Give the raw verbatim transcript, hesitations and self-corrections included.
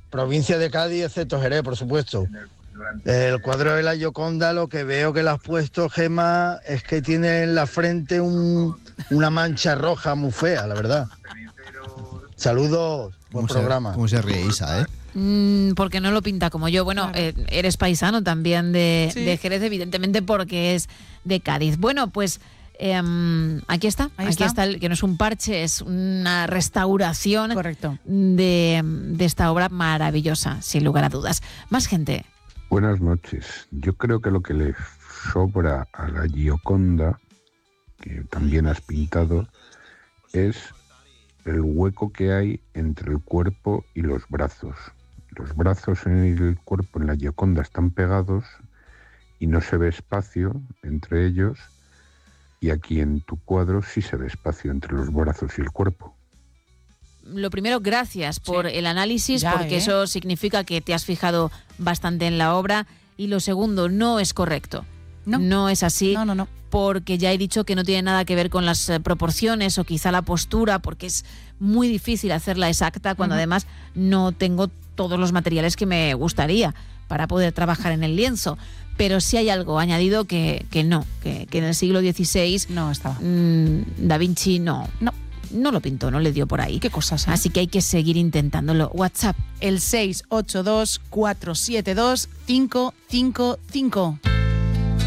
provincia de Cádiz, excepto Jerez, por supuesto. El cuadro de la Gioconda, lo que veo que le has puesto, Gemma, es que tiene en la frente un, una mancha roja muy fea, la verdad. Saludos, buen programa. ¿Cómo se ríe Isa, eh? Mm, porque no lo pinta como yo. Bueno, claro. eh, eres paisano también de, sí. de Jerez, evidentemente, porque es de Cádiz. Bueno, pues eh, aquí está. Ahí aquí está. está el, que no es un parche, es una restauración. Correcto. De, de esta obra maravillosa, sin lugar a dudas. Más gente. Buenas noches. Yo creo que lo que le sobra a la Gioconda, que también has pintado, es el hueco que hay entre el cuerpo y los brazos. Los brazos y el cuerpo en la Gioconda están pegados y no se ve espacio entre ellos, y aquí en tu cuadro sí se ve espacio entre los brazos y el cuerpo. Lo primero, gracias por sí. el análisis, ya, porque ¿eh? eso significa que te has fijado bastante en la obra. Y lo segundo, no es correcto. No, no es así. No, no, no. Porque ya he dicho que no tiene nada que ver con las eh, proporciones o quizá la postura, porque es muy difícil hacerla exacta cuando uh-huh. además no tengo todos los materiales que me gustaría para poder trabajar en el lienzo. Pero sí hay algo añadido que, que no, que, que en el siglo dieciséis no estaba. Mmm, Da Vinci no. No. No lo pintó, no le dio por ahí. Qué cosas, ¿eh? Así que hay que seguir intentándolo. WhatsApp. El seis ocho dos, cuatro siete dos, cinco cinco cinco.